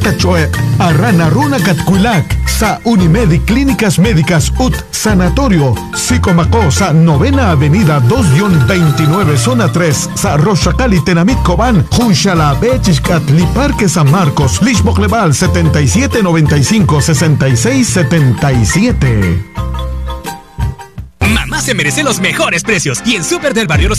Cachoe, Arranaruna Catcuilac, Sa Unimedic Clínicas Médicas UT Sanatorio, Sicomaco, Sa Novena Avenida 2-29, Zona 3, Sa Rochacali Tenamit Cobán, Junchala Bechiscatli Parque San Marcos, Lishmocleval 7795-6677. Mamá se merece los mejores precios y en Súper del Barrio Los